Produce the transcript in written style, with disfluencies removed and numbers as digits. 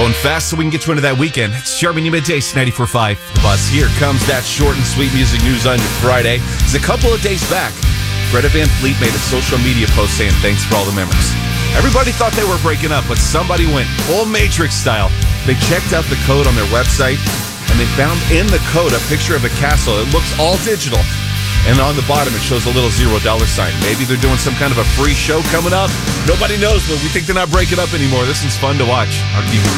Going fast so we can get you into that weekend. It's Sharmini Middays, 94.5 The Buzz. Here comes that short and sweet music news on your Friday. It's a couple of days back. Greta Van Fleet made a social media post saying thanks for all the memories. Everybody thought they were breaking up, but somebody went full Matrix style. They checked out the code on their website, and they found in the code a picture of a castle. It looks all digital. And on the bottom, it shows a little $0 sign. Maybe they're doing some kind of a free show coming up. Nobody knows, but we think they're not breaking up anymore. This is fun to watch. I'll keep